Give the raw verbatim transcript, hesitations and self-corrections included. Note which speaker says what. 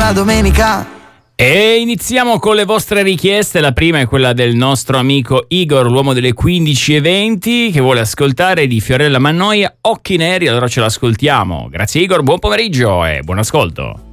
Speaker 1: la domenica.
Speaker 2: E iniziamo con le vostre richieste. La prima è quella del nostro amico Igor, l'uomo delle quindici e venti, che vuole ascoltare di Fiorella Mannoia Occhi Neri. Allora ce l'ascoltiamo. Grazie Igor, buon pomeriggio e buon ascolto.